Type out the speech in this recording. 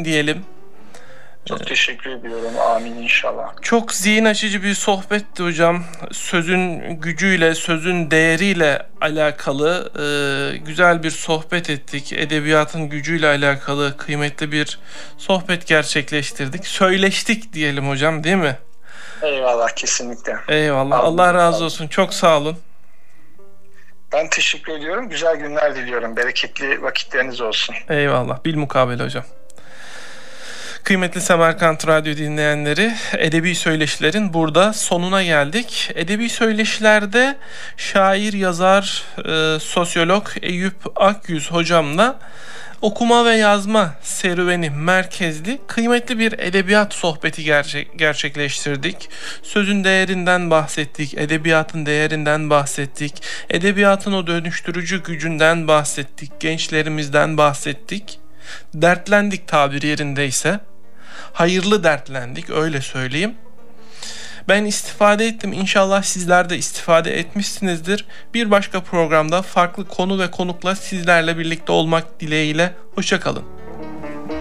etsin diyelim. Çok teşekkür ediyorum. Amin inşallah. Çok zihin açıcı bir sohbetti hocam. Sözün gücüyle, sözün değeriyle alakalı güzel bir sohbet ettik. Edebiyatın gücüyle alakalı kıymetli bir sohbet gerçekleştirdik. Söyleştik diyelim hocam, değil mi? Eyvallah, kesinlikle. Eyvallah. Allah razı olsun. Çok sağ olun. Ben teşekkür ediyorum. Güzel günler diliyorum. Bereketli vakitleriniz olsun. Eyvallah. Bilmukabele hocam. Kıymetli Semerkant Radyo dinleyenleri, Edebi Söyleşilerin burada sonuna geldik. Edebi Söyleşilerde şair, yazar, sosyolog Eyüp Akyüz hocamla okuma ve yazma serüveni merkezli kıymetli bir edebiyat sohbeti gerçekleştirdik. Sözün değerinden bahsettik, edebiyatın değerinden bahsettik, edebiyatın o dönüştürücü gücünden bahsettik, gençlerimizden bahsettik. Dertlendik tabiri yerindeyse. Hayırlı dertlendik, öyle söyleyeyim. Ben istifade ettim. İnşallah sizler de istifade etmişsinizdir. Bir başka programda farklı konu ve konukla sizlerle birlikte olmak dileğiyle. Hoşça kalın.